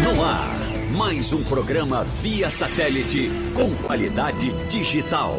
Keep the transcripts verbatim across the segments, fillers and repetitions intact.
No ar, mais um programa via satélite com qualidade digital.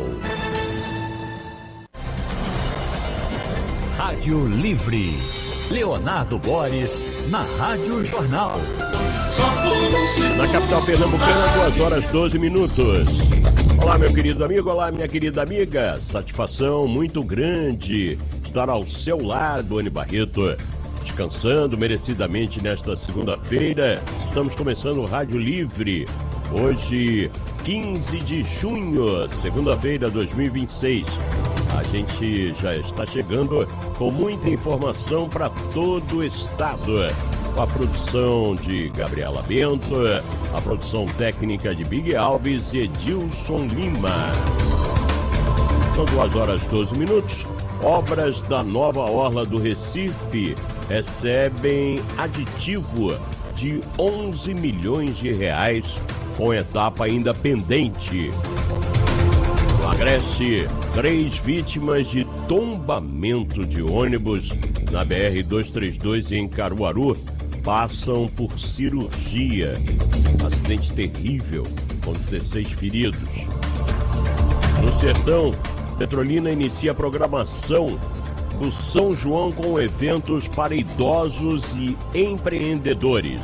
Rádio Livre. Leonardo Boris, na Rádio Jornal. Na capital pernambucana, duas horas e doze minutos. Olá, meu querido amigo, olá, minha querida amiga. Satisfação muito grande estar ao seu lado, Anne Barreto, descansando merecidamente nesta segunda-feira. Estamos começando o Rádio Livre. Hoje, quinze de junho, segunda-feira de dois mil e vinte e seis. A gente já está chegando com muita informação para todo o estado. Com a produção de Gabriela Bento, a produção técnica de Big Alves e Edilson Lima. São duas horas e doze minutos. Obras da nova orla do Recife recebem aditivo de onze milhões de reais, com etapa ainda pendente. No Agreste, três vítimas de tombamento de ônibus na B R duzentos e trinta e dois em Caruaru passam por cirurgia. Acidente terrível, com dezesseis feridos. No Sertão, Petrolina inicia a programação do São João com eventos para idosos e empreendedores.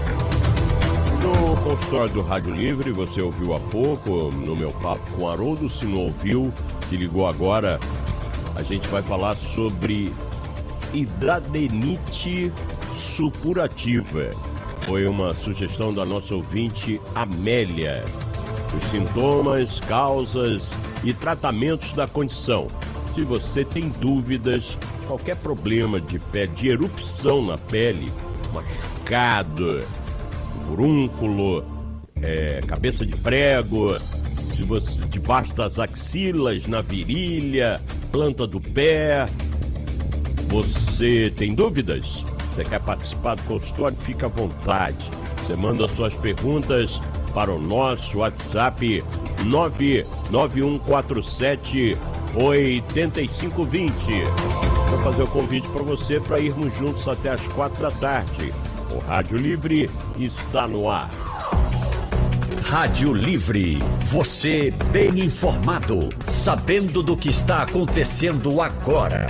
No consultório do Rádio Livre, você ouviu há pouco, no meu papo com Haroldo. Se não ouviu, se ligou agora, a gente vai falar sobre hidradenite supurativa. Foi uma sugestão da nossa ouvinte Amélia. Os sintomas, causas e tratamentos da condição. Se você tem dúvidas, qualquer problema de pele, de erupção na pele, machucado, furúnculo, é, cabeça de prego, se você debaixo das axilas, na virilha, planta do pé, você tem dúvidas? Você quer participar do consultório? Fica à vontade. Você manda suas perguntas para o nosso WhatsApp nove nove um quatro sete oito cinco dois zero. Vou fazer o convite para você para irmos juntos até as quatro da tarde. O Rádio Livre está no ar. Rádio Livre. Você bem informado, sabendo do que está acontecendo agora.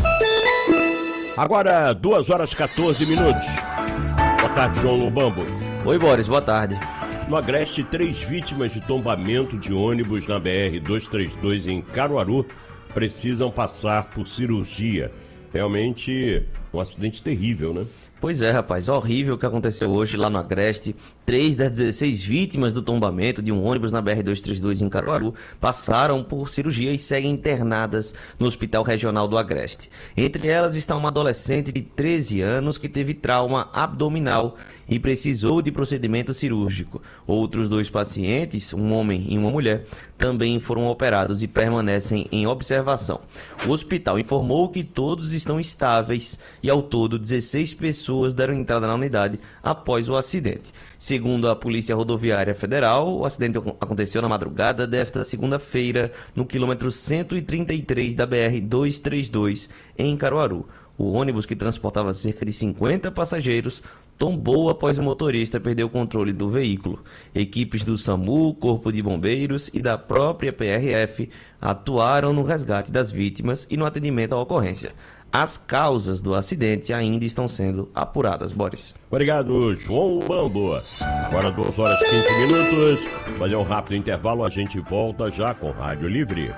Agora, duas horas e quatorze minutos. Boa tarde, João Lobambo. Oi, Boris, boa tarde. No Agreste, três vítimas de tombamento de ônibus na B R duzentos e trinta e dois em Caruaru precisam passar por cirurgia. Realmente um acidente terrível, né? Pois é, rapaz, horrível o que aconteceu hoje lá no Agreste. Três das dezesseis vítimas do tombamento de um ônibus na B R duzentos e trinta e dois em Caruaru passaram por cirurgia e seguem internadas no Hospital Regional do Agreste. Entre elas está uma adolescente de treze anos que teve trauma abdominal e precisou de procedimento cirúrgico. Outros dois pacientes, um homem e uma mulher, também foram operados e permanecem em observação. O hospital informou que todos estão estáveis e, ao todo, dezesseis pessoas deram entrada na unidade após o acidente. Segundo a Polícia Rodoviária Federal, o acidente aconteceu na madrugada desta segunda-feira, no quilômetro cento e trinta e três da B R duzentos e trinta e dois, em Caruaru. O ônibus, que transportava cerca de cinquenta passageiros, tombou após o motorista perder o controle do veículo. Equipes do SAMU, Corpo de Bombeiros e da própria P R F atuaram no resgate das vítimas e no atendimento à ocorrência. As causas do acidente ainda estão sendo apuradas, Boris. Obrigado, João Bambo. Agora duas horas e quinze minutos. Fazer um rápido intervalo, a gente volta já com Rádio Livre.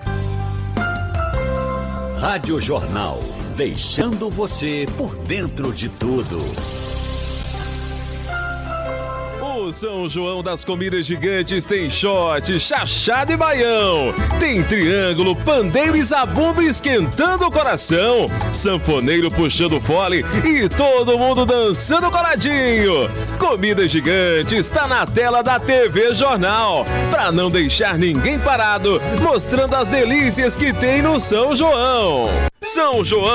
Rádio Jornal, deixando você por dentro de tudo. O São João das Comidas Gigantes tem shot, chachado e baião. Tem triângulo, pandeiro e zabumba esquentando o coração. Sanfoneiro puxando fole e todo mundo dançando coladinho. Comida Gigante está na tela da T V Jornal, pra não deixar ninguém parado, mostrando as delícias que tem no São João. São João